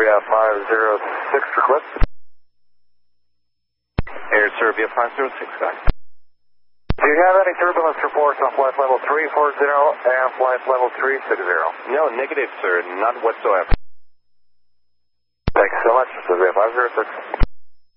Serbia 506 request. Air Serbia 506, guys. Do you have any turbulence reports on flight level 340 and flight level 360? No, negative, sir. None whatsoever. Thanks so much, Serbia 506.